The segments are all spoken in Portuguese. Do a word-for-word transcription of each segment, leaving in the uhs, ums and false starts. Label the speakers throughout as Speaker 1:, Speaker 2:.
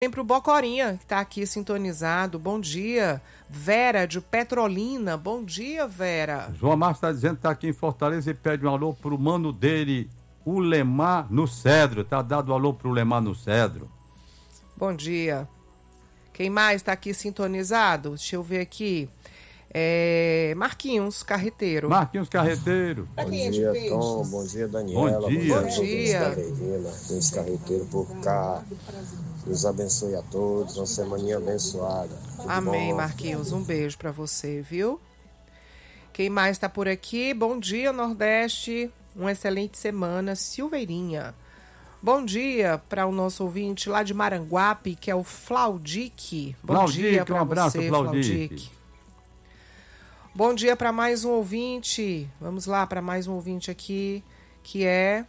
Speaker 1: Tem pro Bocorinha, que tá aqui sintonizado. Bom dia. Vera, de Petrolina. Bom dia, Vera.
Speaker 2: João Márcio está dizendo que tá aqui em Fortaleza e pede um alô pro mano dele, o Lemar no Cedro. Tá dado um alô pro Lemar no Cedro.
Speaker 1: Bom dia. Quem mais tá aqui sintonizado? Deixa eu ver aqui. É... Marquinhos Carreteiro.
Speaker 2: Marquinhos Carreteiro.
Speaker 3: Bom dia, Tom. Bom dia, Daniela.
Speaker 2: Bom dia.
Speaker 1: Bom dia.
Speaker 3: Marquinhos Carreteiro por cá. Deus abençoe a todos. Uma semaninha abençoada. Tudo
Speaker 1: Amém,
Speaker 3: bom?
Speaker 1: Marquinhos. Um beijo pra você, viu? Quem mais tá por aqui? Bom dia, Nordeste. Uma excelente semana. Silveirinha. Bom dia para o nosso ouvinte lá de Maranguape, que é o Flaudic. Bom
Speaker 2: Flaudic,
Speaker 1: dia para
Speaker 2: um abraço,
Speaker 1: você,
Speaker 2: Flaudic.
Speaker 1: Flaudic. Bom dia para mais um ouvinte. Vamos lá para mais um ouvinte aqui, que é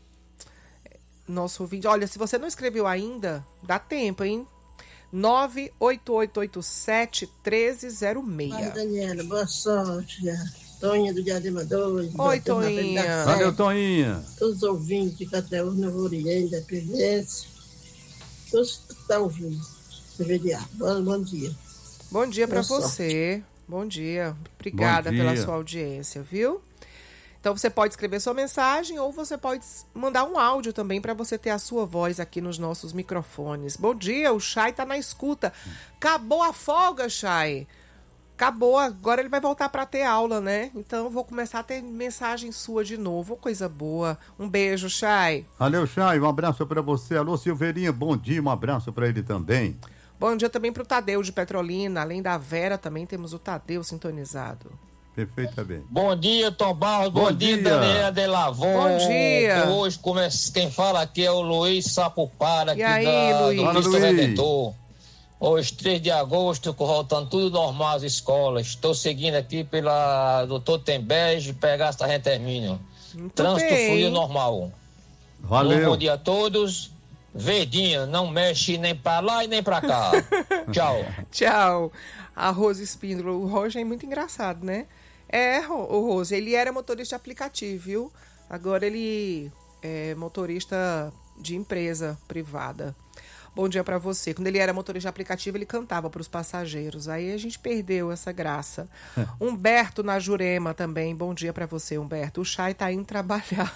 Speaker 1: nosso ouvinte. Olha, se você não escreveu ainda, dá tempo, hein? nove oito oito oito sete um três zero seis.
Speaker 4: Oi, Daniela, boa sorte. Toninha do Diadema dois.
Speaker 1: Oi, Toninha.
Speaker 2: Valeu, Toninha.
Speaker 4: Todos os ouvintes de Cateús, Novo Oriente, Independência. Todos que estão ouvindo. Bom, bom dia.
Speaker 1: Bom dia para
Speaker 4: Boa
Speaker 1: você. Bom dia. Obrigada
Speaker 2: Bom dia.
Speaker 1: pela sua audiência, viu? Então você pode escrever sua mensagem ou você pode mandar um áudio também para você ter a sua voz aqui nos nossos microfones. Bom dia, o Chay tá na escuta. Acabou a folga, Chay. Acabou, agora ele vai voltar para ter aula, né? Então eu vou começar a ter mensagem sua de novo, coisa boa. Um beijo, Chay.
Speaker 2: Valeu, Chay, um abraço para você. Alô, Silveirinha, bom dia, um abraço para ele também.
Speaker 1: Bom dia também pro Tadeu de Petrolina. Além da Vera, também temos o Tadeu sintonizado.
Speaker 2: Perfeitamente.
Speaker 5: Bom dia, Tom Barros. Bom,
Speaker 2: Bom
Speaker 5: dia,
Speaker 2: dia.
Speaker 5: Daniela de Lavon.
Speaker 1: Bom dia.
Speaker 5: Que hoje começa, quem fala aqui é o Luiz Sapupara, aqui
Speaker 1: E aí,
Speaker 5: da,
Speaker 1: Luiz?
Speaker 5: do
Speaker 2: Fala,
Speaker 5: Cristo
Speaker 2: Luiz.
Speaker 5: Redentor. Hoje, três de agosto, voltando tudo normal às escolas. Estou seguindo aqui pela doutor Tembege, pegar essa Rentermínio.
Speaker 1: Muito
Speaker 5: Trânsito
Speaker 1: bem.
Speaker 5: fluido normal.
Speaker 2: Valeu.
Speaker 5: Bom dia a todos. Verdinha, não mexe nem pra lá e nem pra cá. Tchau.
Speaker 1: Tchau. A Rose Espíndola. O Roger é muito engraçado, né? É, o Rose, ele era motorista de aplicativo, viu? Agora ele é motorista de empresa privada. Bom dia pra você. Quando ele era motorista de aplicativo, ele cantava pros passageiros. Aí a gente perdeu essa graça. Humberto na Jurema também. Bom dia pra você, Humberto. O Chay tá indo trabalhar.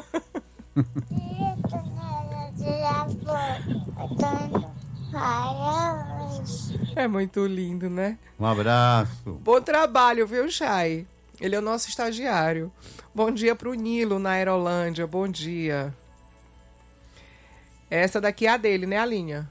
Speaker 1: É muito lindo, né?
Speaker 2: Um abraço.
Speaker 1: Bom trabalho, viu, Chay? Ele é o nosso estagiário. Bom dia pro Nilo, na Aerolândia. Bom dia. Essa daqui é a dele, né, Alinha?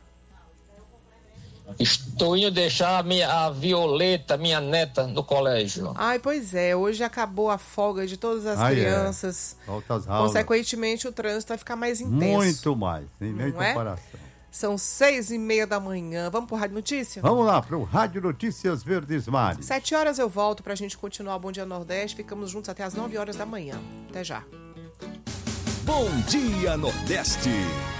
Speaker 5: Estou indo deixar a, minha, a Violeta, minha neta, no colégio.
Speaker 1: Ai, pois é. Hoje acabou a folga de todas as
Speaker 2: Ai, é.
Speaker 1: crianças.
Speaker 2: Volta às aulas.
Speaker 1: Consequentemente, o trânsito vai ficar mais intenso.
Speaker 2: Muito mais, sem nem
Speaker 1: Não é?
Speaker 2: comparação.
Speaker 1: São seis e meia da manhã. Vamos pro Rádio Notícia?
Speaker 2: Vamos lá para o Rádio Notícias Verdes Mares.
Speaker 1: Sete horas eu volto pra gente continuar o Bom Dia Nordeste. Ficamos juntos até as nove horas da manhã. Até já.
Speaker 6: Bom Dia Nordeste.